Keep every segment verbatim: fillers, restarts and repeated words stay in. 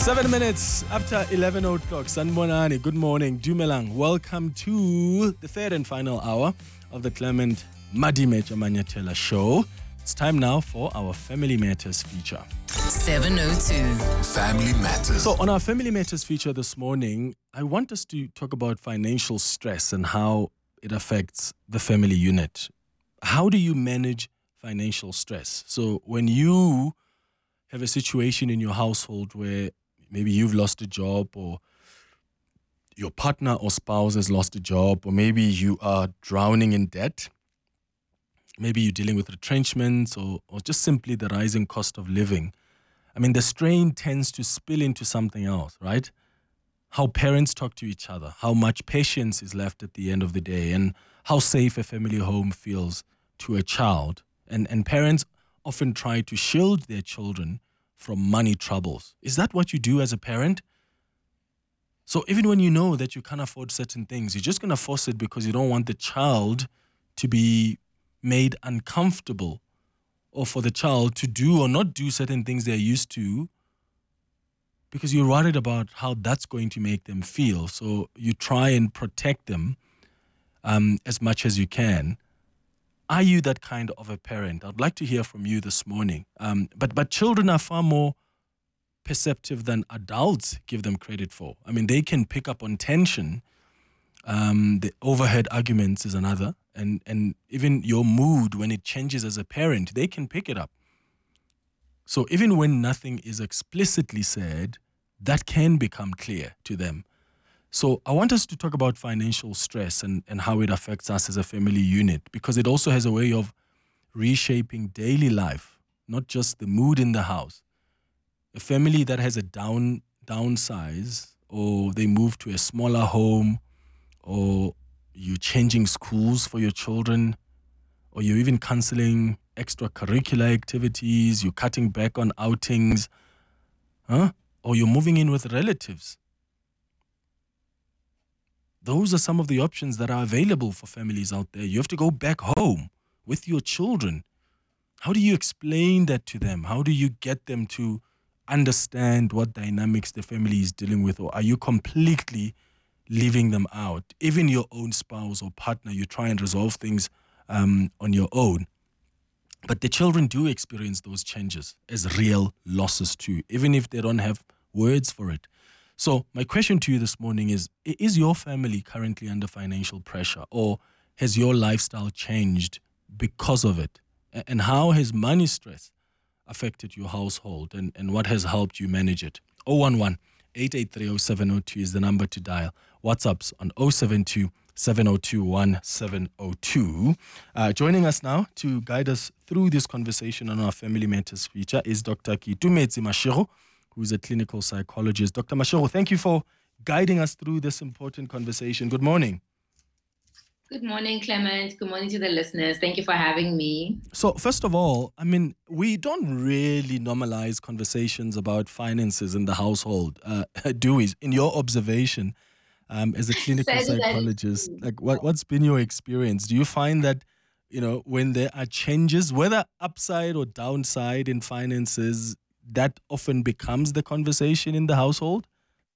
Seven minutes after eleven o'clock. Sanbonani, good morning. Dumelang. Welcome to the third and final hour of the Clement Madime Chamanyatela show. It's time now for our Family Matters feature. seven oh two. Family Matters. So on our Family Matters feature this morning, I want us to talk about financial stress and how it affects the family unit. How do you manage financial stress? So when you have a situation in your household where maybe you've lost a job, or your partner or spouse has lost a job, or maybe you are drowning in debt, maybe you're dealing with retrenchments, or, or just simply the rising cost of living. I mean, the strain tends to spill into something else, right? How parents talk to each other, how much patience is left at the end of the day, and how safe a family home feels to a child. And, and parents often try to shield their children from money troubles. Is that what you do as a parent? So even when you know that you can't afford certain things, you're just going to force it because you don't want the child to be made uncomfortable, or for the child to do or not do certain things they're used to, because you're worried about how that's going to make them feel. So you try and protect them um, as much as you can. Are you that kind of a parent? I'd like to hear from you this morning. Um, but but children are far more perceptive than adults give them credit for. I mean, they can pick up on tension. Um, the overheard arguments is another. And, and even your mood, when it changes as a parent, they can pick it up. So even when nothing is explicitly said, that can become clear to them. So I want us to talk about financial stress and, and how it affects us as a family unit, because it also has a way of reshaping daily life, not just the mood in the house. A family that has a down downsize, or they move to a smaller home, or you're changing schools for your children, or you're even canceling extracurricular activities, you're cutting back on outings, huh? Or you're moving in with relatives. Those are some of the options that are available for families out there. You have to go back home with your children. How do you explain that to them? How do you get them to understand what dynamics the family is dealing with? Or are you completely leaving them out? Even your own spouse or partner, you try and resolve things um, on your own. But the children do experience those changes as real losses too, even if they don't have words for it. So my question to you this morning is, is your family currently under financial pressure, or has your lifestyle changed because of it? And how has money stress affected your household, and, and what has helped you manage it? oh one one, eight eight three, oh seven oh two is the number to dial. WhatsApp's on oh seven two, seven oh two, one seven oh two. Uh, joining us now to guide us through this conversation on our Family Matters feature is Doctor Kitumetse Mashego, who's a clinical psychologist. Doctor Mashego, thank you for guiding us through this important conversation. Good morning. Good morning, Clement. Good morning to the listeners. Thank you for having me. So first of all, I mean, we don't really normalize conversations about finances in the household, uh, do we? In your observation, um, as a clinical Sadly, that- psychologist, like what, what's been your experience? Do you find that, you know, when there are changes, whether upside or downside in finances, that often becomes the conversation in the household?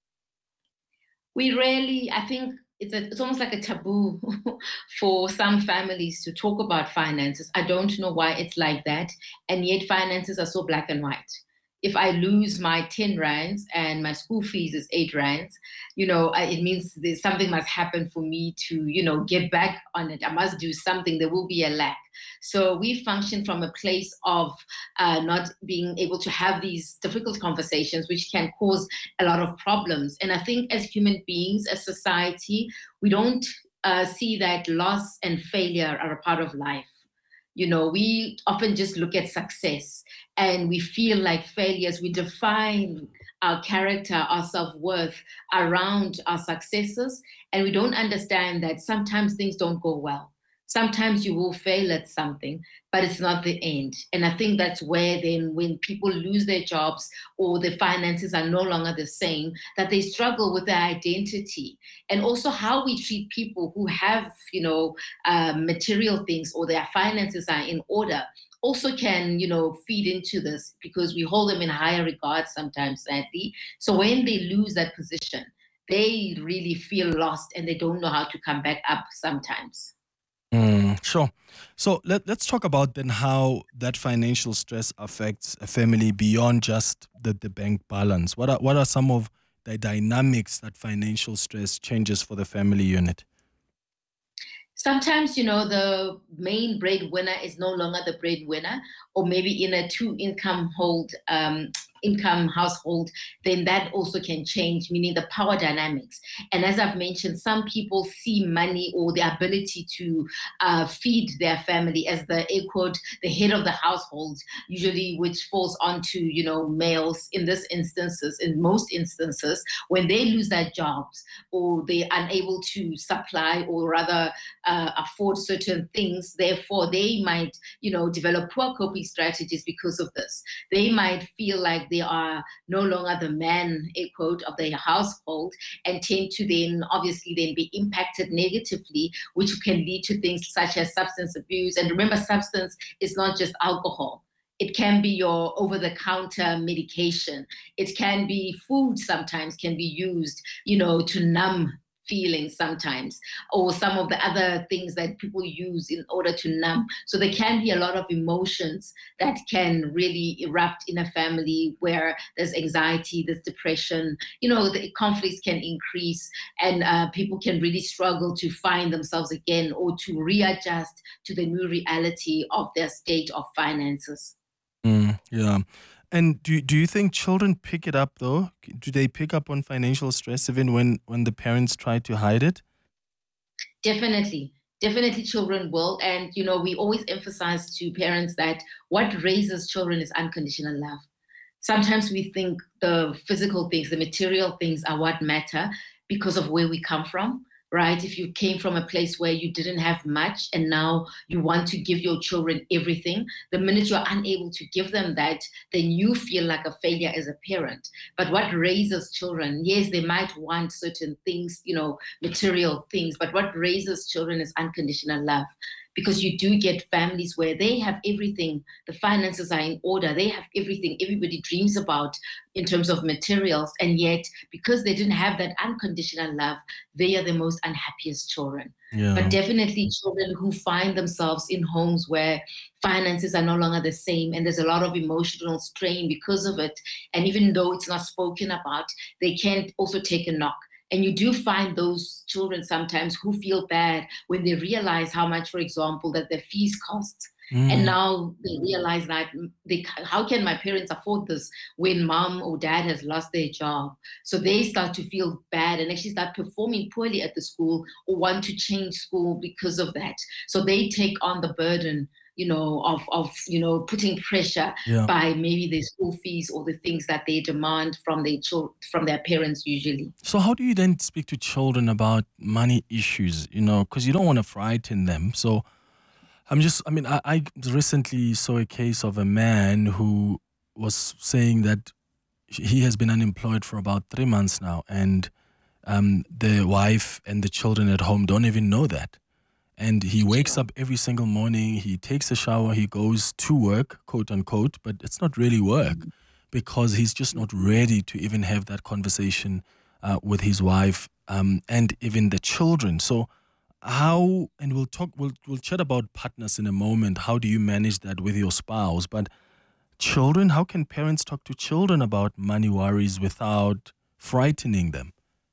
We rarely, I think it's a, it's almost like a taboo for some families to talk about finances. I don't know why it's like that. And yet finances are so black and white. If I lose my ten rands and my school fees is eight rands, you know, it means there's something must happen for me to, you know, get back on it. I must do something. There will be a lack. So we function from a place of uh, not being able to have these difficult conversations, which can cause a lot of problems. And I think as human beings, as society, we don't uh, see that loss and failure are a part of life. You know, we often just look at success and we feel like failures. We define our character, our self-worth around our successes. And we don't understand that sometimes things don't go well. Sometimes you will fail at something, but it's not the end. And I think that's where then when people lose their jobs or the finances are no longer the same, that they struggle with their identity and also how we treat people who have, you know, uh, material things or their finances are in order also can, you know, feed into this because we hold them in higher regard sometimes, sadly. So when they lose that position, they really feel lost and they don't know how to come back up sometimes. Mm, sure. So let, let's talk about then how that financial stress affects a family beyond just the, the bank balance. What are what are some of the dynamics that financial stress changes for the family unit? Sometimes, you know, the main breadwinner is no longer the breadwinner, or maybe in a two income hold um, income household, then that also can change, meaning the power dynamics. And as I've mentioned, some people see money or the ability to uh, feed their family as the air quote, the head of the household, usually which falls onto, you know, males in this instances, in most instances, when they lose their jobs or they're unable to supply or rather uh, afford certain things. Therefore, they might, you know, develop poor coping strategies because of this. They might feel like they are no longer the man, a quote, of their household and tend to then obviously then be impacted negatively, which can lead to things such as substance abuse. And remember, substance is not just alcohol. It can be your over-the-counter medication. It can be food sometimes can be used, you know, to numb feelings sometimes, or some of the other things that people use in order to numb. So there can be a lot of emotions that can really erupt in a family where there's anxiety, there's depression, you know, the conflicts can increase and uh, people can really struggle to find themselves again or to readjust to the new reality of their state of finances. Mm, yeah. And do do you think children pick it up though? Do they pick up on financial stress even when when the parents try to hide it? Definitely. Definitely children will. And, you know, we always emphasize to parents that what raises children is unconditional love. Sometimes we think the physical things, the material things are what matter because of where we come from, right? If you came from a place where you didn't have much and now you want to give your children everything, the minute you're unable to give them that, then you feel like a failure as a parent. But what raises children, yes, they might want certain things, you know, material things, but what raises children is unconditional love. Because you do get families where they have everything, the finances are in order, they have everything everybody dreams about in terms of materials, and yet because they didn't have that unconditional love, they are the most unhappiest children. But Yeah. definitely children who find themselves in homes where finances are no longer the same and there's a lot of emotional strain because of it, and even though it's not spoken about, they can also take a knock. And you do find those children sometimes who feel bad when they realize how much, for example, that their fees cost. And Mm, now they realize that they, how can my parents afford this when mom or dad has lost their job? So they start to feel bad and actually start performing poorly at the school or want to change school because of that. So they take on the burden, you know, of, of you know, putting pressure yeah. by maybe the school fees or the things that they demand from their chil- from their parents usually. So how do you then speak to children about money issues? You know, because you don't want to frighten them. So I'm just, I mean, I, I recently saw a case of a man who was saying that he has been unemployed for about three months now, and um, the wife and the children at home don't even know that. And he wakes Sure. up every single morning, he takes a shower, he goes to work, quote unquote, but it's not really work because he's just not ready to even have that conversation uh, with his wife um, and even the children. So, how, and we'll talk, we'll, we'll chat about partners in a moment. How do you manage that with your spouse? But children, how can parents talk to children about money worries without frightening them?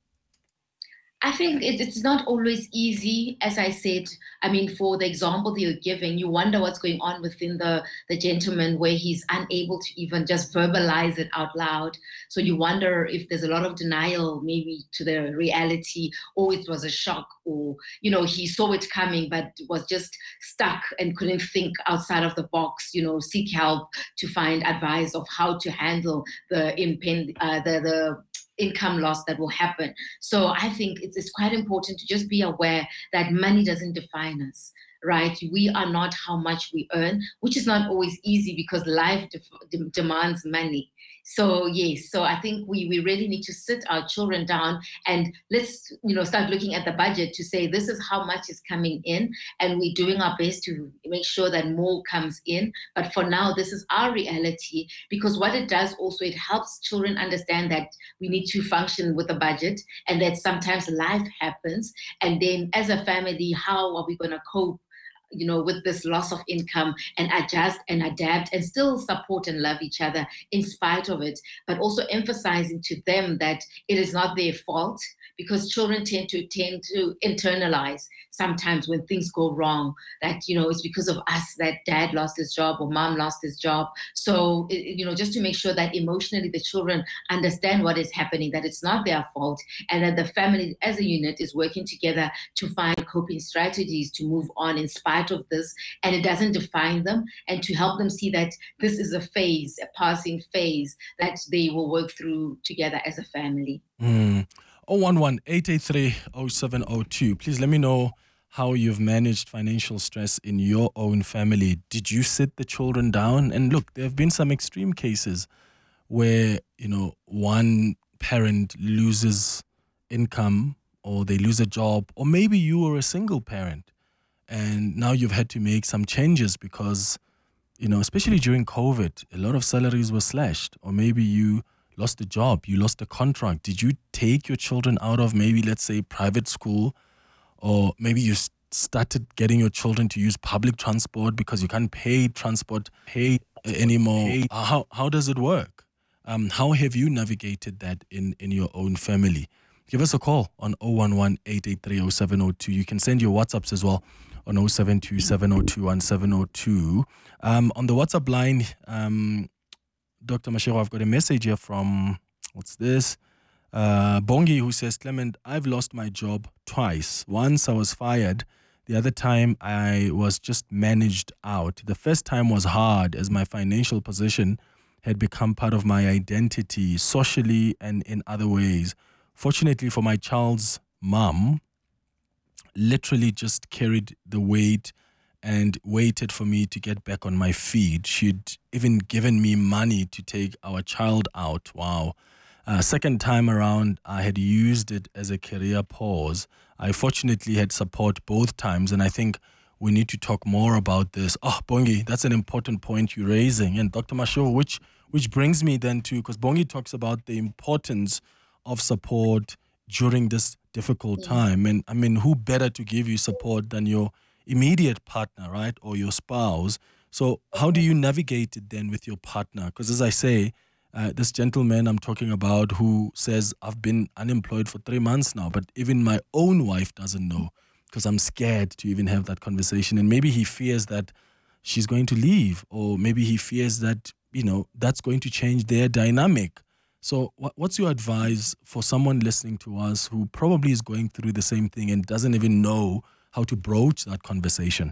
I think it, it's not always easy, as I said. I mean, for the example that you're giving, you wonder what's going on within the, the gentleman where he's unable to even just verbalize it out loud. So you wonder if there's a lot of denial, maybe to the reality, or it was a shock, or, you know, he saw it coming, but was just stuck and couldn't think outside of the box, you know, seek help to find advice of how to handle the impend, uh, the, the income loss that will happen. So I think it's, it's quite important to just be aware that money doesn't define us. right? We are not how much we earn, which is not always easy because life de- de- demands money. So yes, so I think we we really need to sit our children down and let's, you know, start looking at the budget to say this is how much is coming in, and we're doing our best to make sure that more comes in. But for now, this is our reality, because what it does also, it helps children understand that we need to function with a budget and that sometimes life happens. And then as a family, how are we going to cope, you know, with this loss of income, and adjust and adapt and still support and love each other in spite of it, but also emphasizing to them that it is not their fault, because children tend to tend to internalize sometimes when things go wrong, that, you know, it's because of us that dad lost his job or mom lost his job. So, you know, just to make sure that emotionally the children understand what is happening, that it's not their fault, and that the family as a unit is working together to find coping strategies to move on in spite of this, and it doesn't define them, and to help them see that this is a phase, a passing phase that they will work through together as a family. Mm. oh one one, eight eight three, oh seven oh two. Please let me know how you've managed financial stress in your own family. Did you sit the children down? And look, there have been some extreme cases where, you know, one parent loses income or they lose a job, or maybe you were a single parent and now you've had to make some changes because, you know, especially during COVID, a lot of salaries were slashed, or maybe you lost a job, you lost a contract. Did you take your children out of maybe, let's say, private school, or maybe you s- started getting your children to use public transport because you can't pay transport pay uh, anymore? Uh, How how does it work? Um, how have you navigated that in, in your own family? Give us a call on oh one one, eight eight three, oh seven oh two. You can send your WhatsApps as well on oh seven two, seven oh two, one seven oh two. Um, on the WhatsApp line, um, Doctor Mashiro, I've got a message here from, what's this? Uh, Bongi, who says, Clement, I've lost my job twice. Once I was fired. The other time I was just managed out. The first time was hard as my financial position had become part of my identity socially and in other ways. Fortunately for my child's mom, literally just carried the weight and waited for me to get back on my feet. She'd even given me money to take our child out. Wow. Uh, second time around, I had used it as a career pause. I fortunately had support both times, and I think we need to talk more about this. Oh, Bongi, that's an important point you're raising. And Doctor Masho, which which brings me then to, because Bongi talks about the importance of support during this difficult Yeah. time. And I mean, who better to give you support than your immediate partner, right? Or your spouse. So how do you navigate it then with your partner? Because as I say, uh, this gentleman I'm talking about who says, I've been unemployed for three months now, but even my own wife doesn't know because I'm scared to even have that conversation. And maybe he fears that she's going to leave, or maybe he fears that, you know, that's going to change their dynamic. So what, what's your advice for someone listening to us who probably is going through the same thing and doesn't even know how to broach that conversation?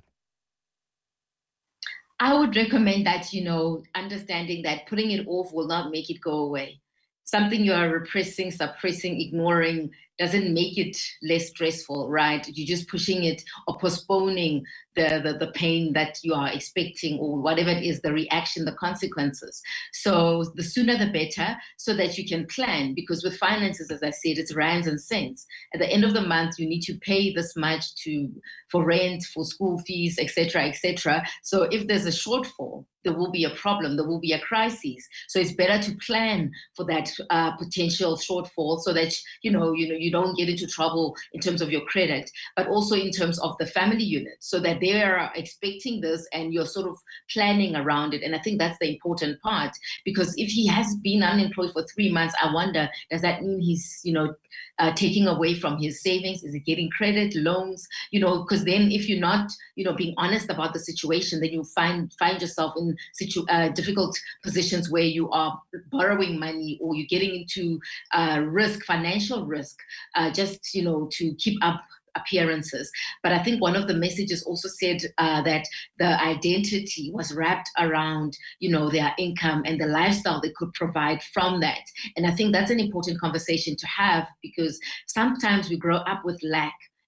I would recommend that, you know, understanding that putting it off will not make it go away. Something you are repressing, suppressing, ignoring doesn't make it less stressful, right? You're just pushing it or postponing the, the, the pain that you are expecting, or whatever it is, the reaction, the consequences. So the sooner the better, so that you can plan. Because with finances, as I said, it's rands and cents. At the end of the month, you need to pay this much to for rent, for school fees, et cetera, et cetera. So if there's a shortfall, there will be a problem, there will be a crisis. So it's better to plan for that uh, potential shortfall, so that you know, you know, you don't get into trouble in terms of your credit, but also in terms of the family unit, so that they are expecting this and you're sort of planning around it. And I think that's the important part, because if he has been unemployed for three months, I wonder, does that mean he's, you know, uh, taking away from his savings? Is he getting credit, loans? You know, because then if you're not, you know, being honest about the situation, then you find find yourself in situ- uh, difficult positions where you are borrowing money, or you're getting into uh, risk, financial risk, uh, just, you know, to keep up appearances. But I think one of the messages also said uh, that the identity was wrapped around, you know, their income and the lifestyle they could provide from that. And I think that's an important conversation to have, because sometimes we grow up with lack,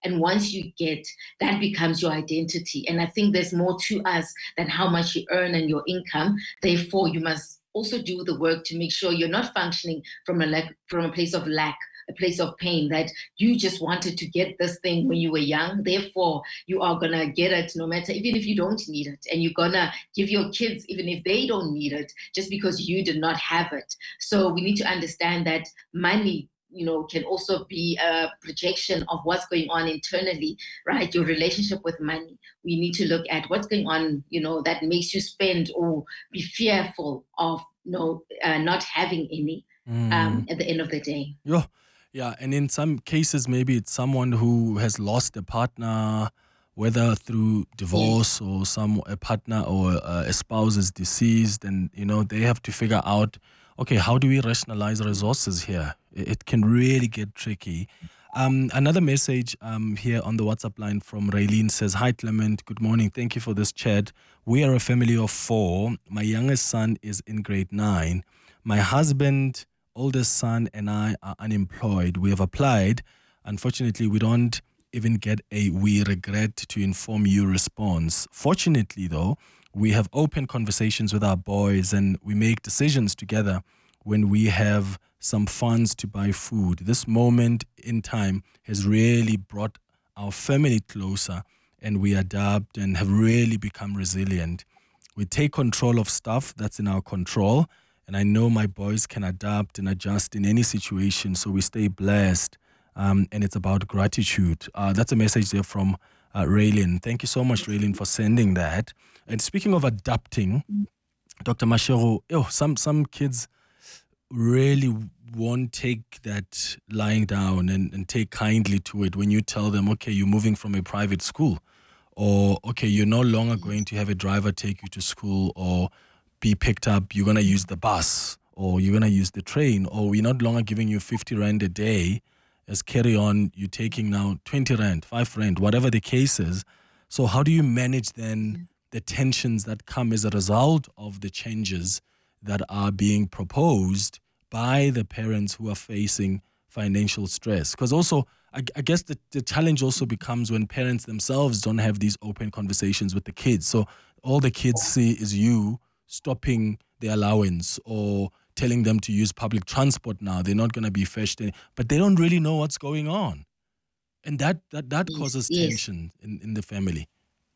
And once you get, that becomes your identity. And I think there's more to us than how much you earn and your income. Therefore, you must also do the work to make sure you're not functioning from a lack, from a place of lack, a place of pain, that you just wanted to get this thing when you were young. Therefore, you are going to get it no matter, even if you don't need it. And you're going to give your kids, even if they don't need it, just because you did not have it. So we need to understand that money, you know, can also be a projection of what's going on internally, right? Your relationship with money. We need to look at what's going on, you know, that makes you spend or be fearful of, you know, uh, not having any Mm. um, at the end of the day. Yeah. Yeah. And in some cases, maybe it's someone who has lost a partner, whether through divorce or some a partner or uh, a spouse is deceased, and you know they have to figure out, okay, how do we rationalize resources here? It, it can really get tricky. Um, another message um, here on the WhatsApp line from Raylene says, "Hi Clement, good morning. Thank you for this chat. We are a family of four. My youngest son is in grade nine. My husband, oldest son, and I are unemployed. We have applied. Unfortunately, we don't even get a 'we regret to inform you' response. Fortunately, though, we have open conversations with our boys and we make decisions together when we have some funds to buy food. This moment in time has really brought our family closer, and we adapt and have really become resilient. We take control of stuff that's in our control, and I know my boys can adapt and adjust in any situation, so we stay blessed. Um, and it's about gratitude. Uh, that's a message there from uh, Raylene. Thank you so much, Raylene, for sending that. And speaking of adapting, Doctor Mashego, oh, some some kids really won't take that lying down and, and take kindly to it when you tell them, okay, you're moving from a private school, or okay, you're no longer going to have a driver take you to school or be picked up, you're going to use the bus or you're going to use the train, or we're not longer giving you fifty rand a day as carry on, you're taking now twenty rand, five rand, whatever the case is. So how do you manage then the tensions that come as a result of the changes that are being proposed by the parents who are facing financial stress? Because also, I, I guess the, the challenge also becomes when parents themselves don't have these open conversations with the kids. So all the kids see is you stopping the allowance or telling them to use public transport now. They're not going to be fetched in, but they don't really know what's going on. And that that, that Yes, causes yes. tension in, in the family.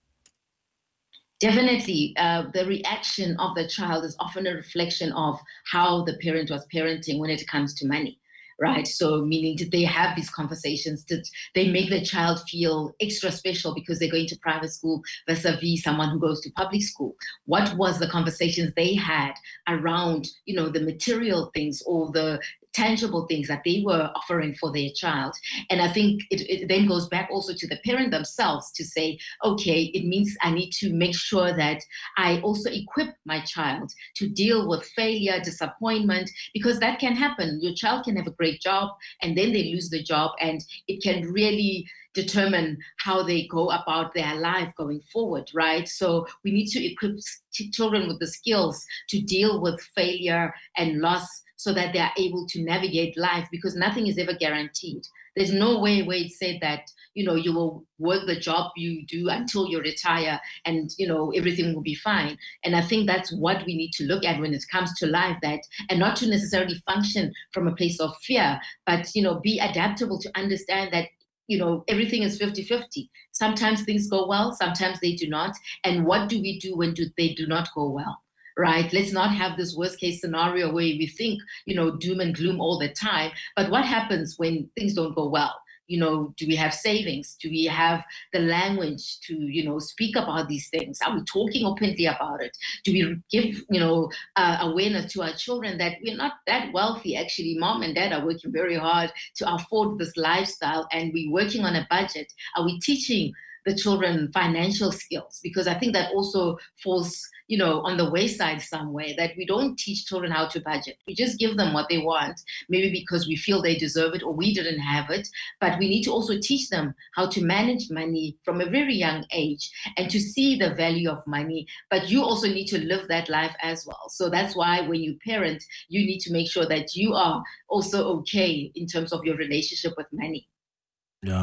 Definitely, uh, the reaction of the child is often a reflection of how the parent was parenting when it comes to money, right? So meaning, did they have these conversations? Did they make the child feel extra special because they're going to private school vis-a-vis someone who goes to public school? What was the conversations they had around, you know, the material things or the tangible things that they were offering for their child? And I think it, it then goes back also to the parent themselves to say, okay, it means I need to make sure that I also equip my child to deal with failure, disappointment, because that can happen. Your child can have a great job and then they lose the job, and it can really determine how they go about their life going forward, right? So we need to equip ch- children with the skills to deal with failure and loss, so that they are able to navigate life, because nothing is ever guaranteed. There's no way where it said that, you know, you will work the job you do until you retire and, you know, everything will be fine. And I think that's what we need to look at when it comes to life, that, and not to necessarily function from a place of fear, but, you know, be adaptable to understand that, you know, everything is fifty-fifty. Sometimes things go well, sometimes they do not. And what do we do when do, they do not go well? Right? Let's not have this worst case scenario where we think, you know, doom and gloom all the time. But what happens when things don't go well? You know, do we have savings? Do we have the language to, you know, speak about these things? Are we talking openly about it? Do we give, you know, uh, awareness to our children that we're not that wealthy? Actually, mom and dad are working very hard to afford this lifestyle, and we're working on a budget. Are we teaching the children financial skills? Because I think that also falls, you know, on the wayside somewhere, that we don't teach children how to budget. We just give them what they want, maybe because we feel they deserve it or we didn't have it. But we need to also teach them how to manage money from a very young age and to see the value of money. But you also need to live that life as well. So that's why when you parent, you need to make sure that you are also okay in terms of your relationship with money. Yeah.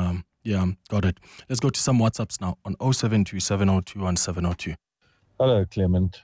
Yeah, got it. Let's go to some WhatsApps now on oh seven two, seven oh two, one seven oh two. Hello, Clement.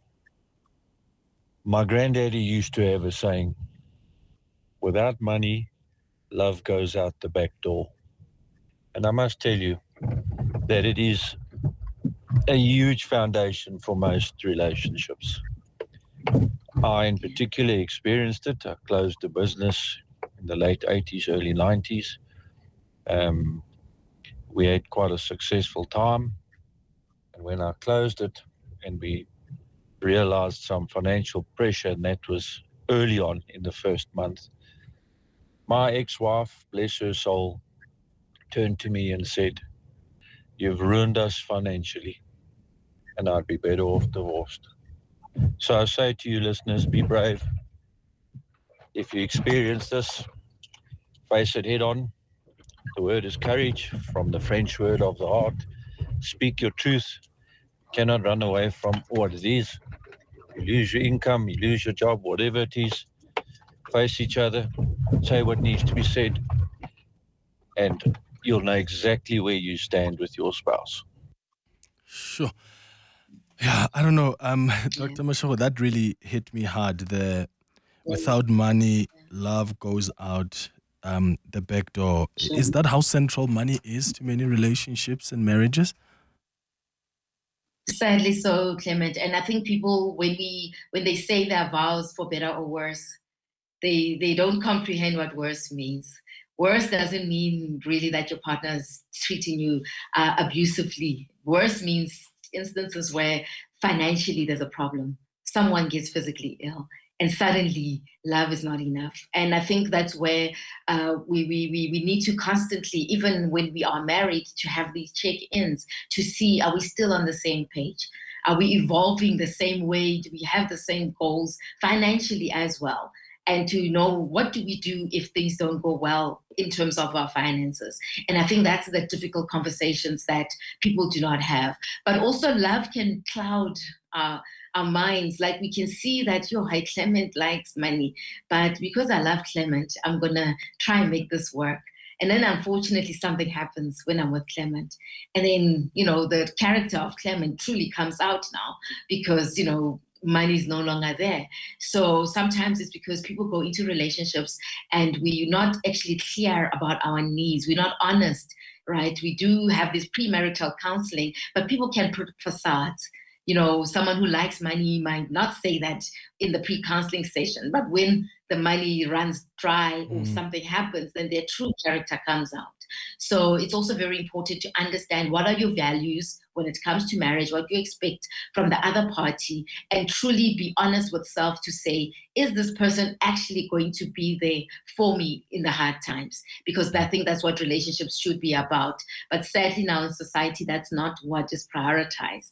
My granddaddy used to have a saying, without money, love goes out the back door. And I must tell you that it is a huge foundation for most relationships. I, in particular, experienced it. I closed a business in the late eighties, early nineties. Um, we had quite a successful time. And when I closed it and we realized some financial pressure, and that was early on in the first month, my ex-wife, bless her soul, turned to me and said, "You've ruined us financially, and I'd be better off divorced." So I say to you listeners, be brave. If you experience this, face it head on. The word is courage, from the French word of the heart. Speak your truth. You cannot run away from what it is. You lose your income, you lose your job, whatever it is. Face each other, say what needs to be said, and you'll know exactly where you stand with your spouse. Sure. Yeah, I don't know. Um, Doctor Mashego, that really hit me hard. The without money, love goes out um, the back door. Is that how central money is to many relationships and marriages? Sadly so, Clement. And I think people, when we when they say their vows for better or worse, they they don't comprehend what worse means. Worse doesn't mean really that your partner is treating you uh, abusively. Worse means instances where financially there's a problem. Someone gets physically ill, and suddenly love is not enough. And I think that's where uh, we, we, we, we need to constantly, even when we are married, to have these check-ins to see, are we still on the same page? Are we evolving the same way? Do we have the same goals financially as well? And to know, what do we do if things don't go well in terms of our finances? And I think that's the difficult conversations that people do not have. But also love can cloud uh, our minds. Like, we can see that, yo, hi, Clement likes money, but because I love Clement, I'm going to try and make this work. And then unfortunately something happens when I'm with Clement. And then, you know, the character of Clement truly comes out now because, you know, money is no longer there. So sometimes it's because people go into relationships and we're not actually clear about our needs. We're not honest, right? We do have this premarital counseling, but people can put facades. You know, someone who likes money might not say that in the pre-counseling session, but when the money runs dry or mm. something happens, then their true character comes out. So it's also very important to understand, what are your values when it comes to marriage, what you expect from the other party, and truly be honest with self to say, is this person actually going to be there for me in the hard times? Because I think that's what relationships should be about. But sadly now in society, that's not what is prioritized.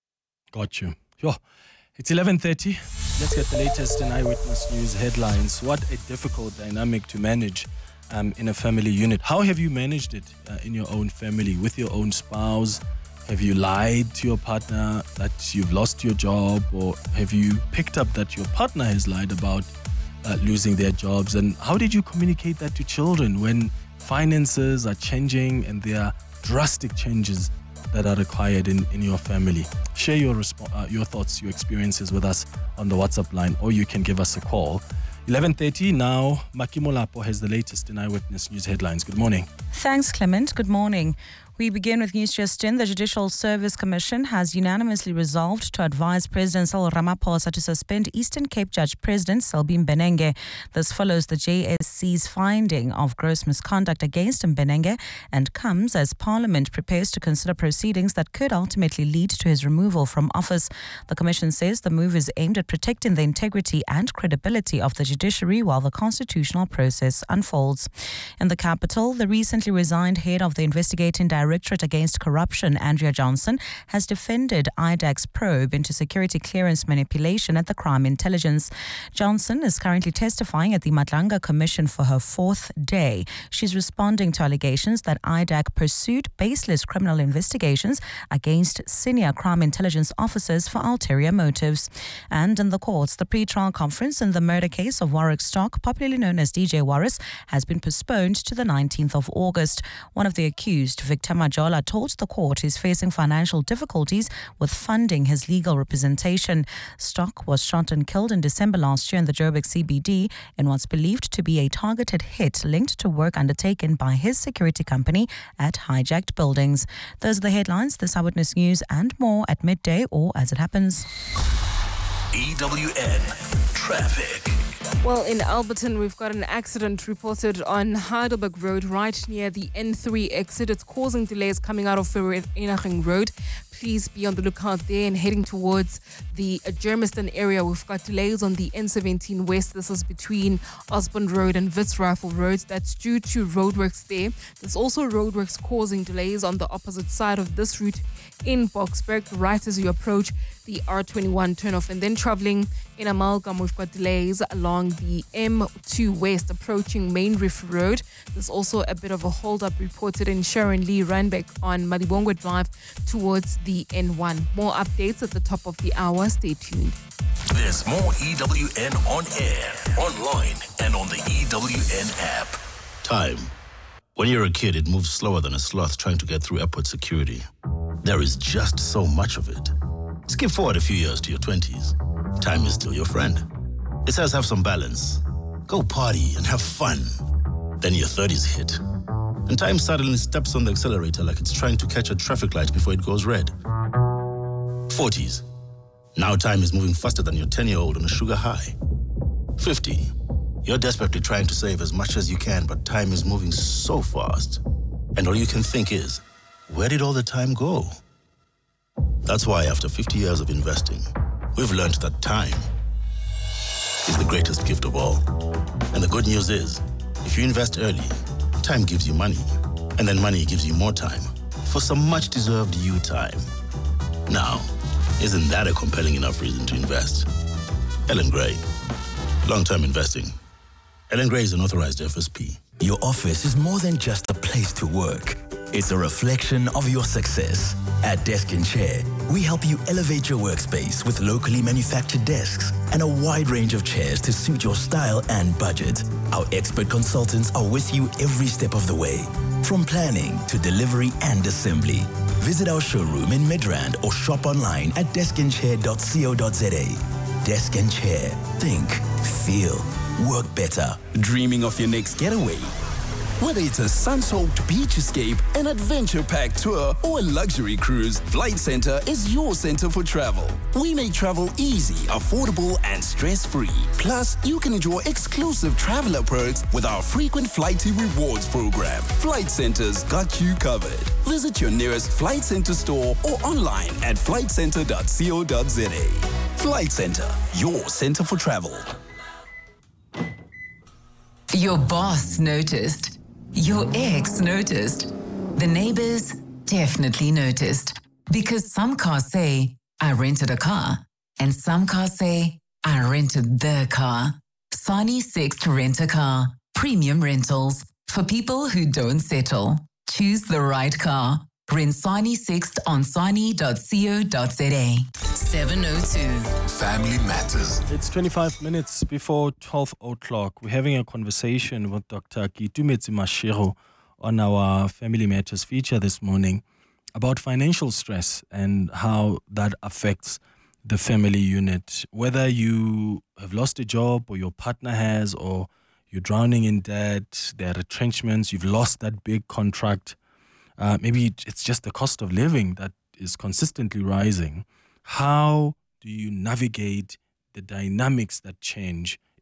Got you. Sure. It's eleven thirty. Let's get the latest in Eyewitness News headlines. What a difficult dynamic to manage um, in a family unit. How have you managed it uh, in your own family, with your own spouse? Have you lied to your partner that you've lost your job? Or have you picked up that your partner has lied about uh, losing their jobs? And how did you communicate that to children when finances are changing and there are drastic changes that are required in, in your family? Share your resp- uh, your thoughts, your experiences with us on the WhatsApp line, or you can give us a call. eleven thirty now, Makimo Lapo has the latest in Eyewitness News headlines. Good morning. Thanks, Clement. Good morning. We begin with news just in. The Judicial Service Commission has unanimously resolved to advise President Cyril Ramaphosa to suspend Eastern Cape Judge President Selby Mbenenge. This follows the J S C's finding of gross misconduct against Mbenenge and comes as Parliament prepares to consider proceedings that could ultimately lead to his removal from office. The Commission says the move is aimed at protecting the integrity and credibility of the judiciary while the constitutional process unfolds. In the capital, the recently resigned head of the investigating Directorate Against Corruption, Andrea Johnson, has defended I D A C's probe into security clearance manipulation at the Crime Intelligence. Johnson is currently testifying at the Madlanga Commission for her fourth day. She's responding to allegations that I D A C pursued baseless criminal investigations against senior crime intelligence officers for ulterior motives. And in the courts, the pre-trial conference in the murder case of Warwick Stock, popularly known as D J Warris, has been postponed to the nineteenth of August. August. One of the accused, Victor Majola, told the court he's facing financial difficulties with funding his legal representation. Stock was shot and killed in December last year in the Joburg C B D in what's believed to be a targeted hit linked to work undertaken by his security company at hijacked buildings. Those are the headlines. This Eyewitness News and more at midday or as it happens. E W N Traffic. Well, in Alberton, we've got an accident reported on Heidelberg Road right near the N three exit. It's causing delays coming out of Vereeniging Road. Please be on the lookout there and heading towards the Germiston area. We've got delays on the N seventeen West. This is between Osborne Road and Wits Rifle Roads. That's due to roadworks there. There's also roadworks causing delays on the opposite side of this route in Boksburg, right as you approach the R twenty-one turnoff. And then traveling in Amalgam, we've got delays along the M two West approaching Main Reef Road. There's also a bit of a hold-up reported in Sharon Lee Randbeck on Malibongwe Drive towards the N one. More updates at the top of the hour. Stay tuned. There's more E W N on air, online, and on the E W N app. Time. When you're a kid, it moves slower than a sloth trying to get through airport security. There is just so much of it. Skip forward a few years to your twenties. Time is still your friend. It says have some balance. Go party and have fun. Then your thirties hit. And time suddenly steps on the accelerator like it's trying to catch a traffic light before it goes red. forties. Now time is moving faster than your ten-year-old on a sugar high. fifty. You're desperately trying to save as much as you can, but time is moving so fast. And all you can think is, where did all the time go? That's why after fifty years of investing, we've learned that time is the greatest gift of all. And the good news is, if you invest early, time gives you money. And then money gives you more time for some much-deserved you time. Now, isn't that a compelling enough reason to invest? Ellen Gray. Long-term investing. Ellen Gray is an authorized F S P. Your office is more than just a place to work. It's a reflection of your success. At Desk and Chair, we help you elevate your workspace with locally manufactured desks and a wide range of chairs to suit your style and budget. Our expert consultants are with you every step of the way, from planning to delivery and assembly. Visit our showroom in Midrand or shop online at desk and chair dot co dot za. Desk and Chair. Think, feel, work better. Dreaming of your next getaway? Whether it's a sun-soaked beach escape, an adventure-packed tour, or a luxury cruise, Flight Centre is your center for travel. We make travel easy, affordable, and stress-free. Plus, you can enjoy exclusive traveler perks with our frequent Flighty Rewards program. Flight Centre's got you covered. Visit your nearest Flight Centre store or online at flight centre dot co dot za. Flight Centre, your center for travel. Your boss noticed. Your ex noticed. The neighbors definitely noticed. Because some cars say, I rented a car. And some cars say, I rented the car. Sani Sixt Rent a Car. Premium rentals. For people who don't settle. Choose the right car. Rent Sani Sixt on sani dot co dot za. seven oh two. Family Matters. It's twenty-five minutes before twelve o'clock. We're having a conversation with Doctor Kitumetse Mashiro on our Family Matters feature this morning about financial stress and how that affects the family unit. Whether you have lost a job or your partner has, or you're drowning in debt, there are retrenchments, you've lost that big contract. Uh, maybe it's just the cost of living that is consistently rising. How do you navigate the dynamics that change